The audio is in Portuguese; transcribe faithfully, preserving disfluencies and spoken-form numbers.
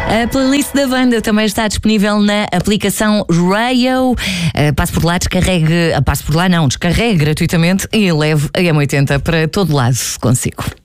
A playlist da banda também está disponível na aplicação Radio. Uh, passe por lá, descarregue. Uh, passe por lá, não, descarregue gratuitamente e leve a M oitenta para todo lado consigo.